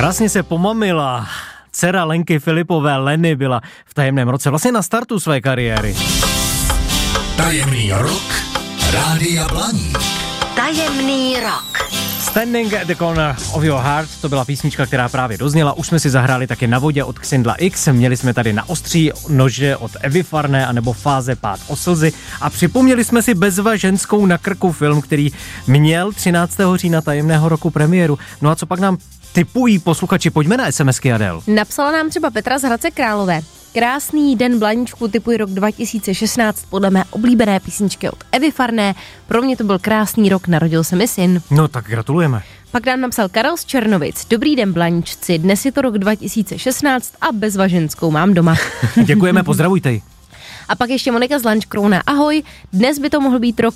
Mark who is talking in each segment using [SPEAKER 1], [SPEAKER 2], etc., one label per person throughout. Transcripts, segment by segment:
[SPEAKER 1] Krásně se pomamila. Dcera Lenky Filipové, Leny, byla v tajemném roce vlastně na startu své kariéry.
[SPEAKER 2] Tajemný rok Rádia Blaník.
[SPEAKER 3] Tajemný rok.
[SPEAKER 1] Standing at the Corner of Your Heart, to byla písnička, která právě dozněla. Už jsme si zahráli taky Na vodě od Xindla X, měli jsme tady Na ostří nože od Evy Farné anebo Fáze Pád o slzy a připomněli jsme si Bezva ženskou na krku, film, který měl 13. října tajemného roku premiéru. No a co pak nám tipují posluchači? Pojďme na SMSky, Adel.
[SPEAKER 4] Napsala nám třeba Petra z Hradce Králové. Krásný den, Blaníčku, tipuji rok 2016 podle mé oblíbené písničky od Evy Farné. Pro mě to byl krásný rok, narodil se mi syn.
[SPEAKER 1] No tak gratulujeme.
[SPEAKER 4] Pak nám napsal Karel z Černovic. Dobrý den, Blaníčci, dnes je to rok 2016 a Bezva ženskou mám doma.
[SPEAKER 1] Děkujeme, pozdravujte.
[SPEAKER 4] A pak ještě Monika z Lančkrouna. Ahoj, dnes by to mohl být rok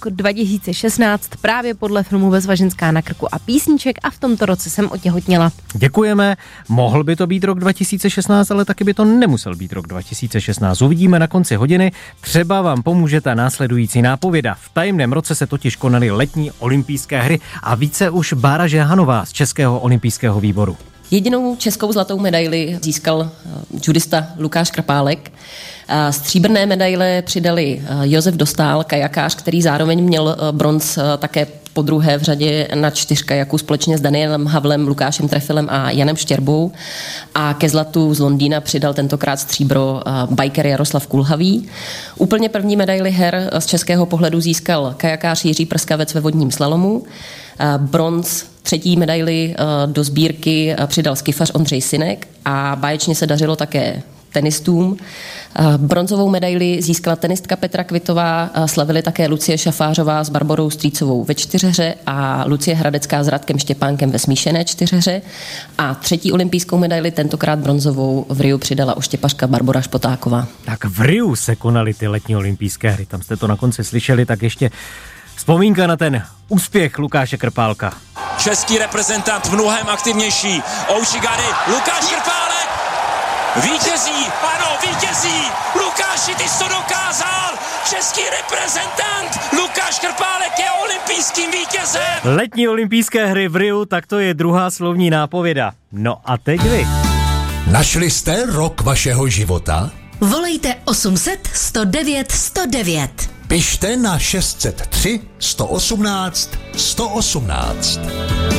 [SPEAKER 4] 2016 právě podle filmu Bezva ženská na krku a písniček a v tomto roce jsem otěhotněla.
[SPEAKER 1] Děkujeme, mohl by to být rok 2016, ale taky by to nemusel být rok 2016. Uvidíme na konci hodiny, třeba vám pomůže ta následující nápověda. V tajemném roce se totiž konaly letní olympijské hry a více už Bára Žehanová z Českého olympijského výboru.
[SPEAKER 5] Jedinou českou zlatou medaili získal judista Lukáš Krpálek. Stříbrné medaile přidali Josef Dostál, kajakář, který zároveň měl bronz také podruhé v řadě na 4 kajaků společně s Danielem Havlem, Lukášem Trefilem a Janem Štěrbou. A ke zlatu z Londýna přidal tentokrát stříbro biker Jaroslav Kulhavý. Úplně první medaili her z českého pohledu získal kajakář Jiří Prskavec ve vodním slalomu. Bronz, 3. medaili do sbírky přidal skifař Ondřej Synek a báječně se dařilo také tenistům. Bronzovou medaili získala tenistka Petra Kvitová, slavili také Lucie Šafářová s Barborou Strýcovou ve 4hře a Lucie Hradecká s Radkem Štěpánkem ve smíšené 4hře. A 3. olympijskou medaili, tentokrát bronzovou, v Riu přidala oštěpařka Barbora Špotáková.
[SPEAKER 1] Tak v Riu se konaly ty letní olympijské hry, tam jste to na konci slyšeli, tak ještě vzpomínka na ten úspěch Lukáše Krpálka.
[SPEAKER 6] Český reprezentant mnohem aktivnější. Oushigari, Lukáš Krpálek vítězí, ano, vítězí. Lukáši, ty jsi to dokázal. Český reprezentant Lukáš Krpálek je olympijským vítězem.
[SPEAKER 1] Letní olympijské hry v Riu, tak to je druhá slovní nápověda. No a teď vy.
[SPEAKER 2] Našli jste rok vašeho života?
[SPEAKER 3] Volejte 800 109 109.
[SPEAKER 2] Pište na 603 118 118.